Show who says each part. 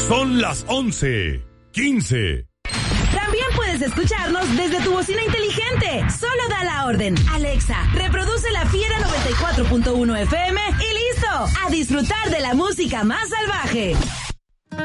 Speaker 1: Son las 11:15.
Speaker 2: También puedes escucharnos desde tu bocina inteligente. Solo da la orden. Alexa, reproduce La Fiera 94.1 FM y listo. A disfrutar de la música más salvaje.